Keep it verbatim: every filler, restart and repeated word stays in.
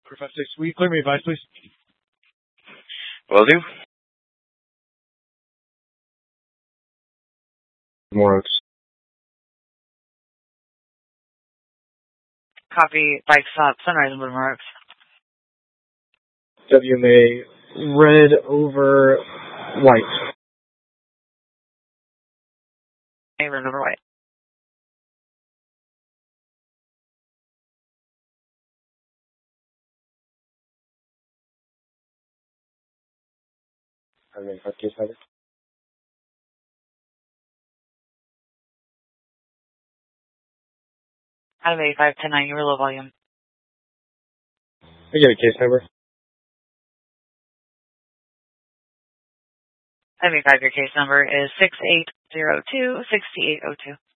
Five six, will you clear me advice, please? Will do. More Oaks. Copy. Bike stop. Sunrise and Woodmore Oaks. W M A, red over white. A red over white. Item eighty-five, case number. Item eighty-five, ten nine, you were low volume. I get a case number. Item eighty-five, your case number is six eight zero two, six eight zero two.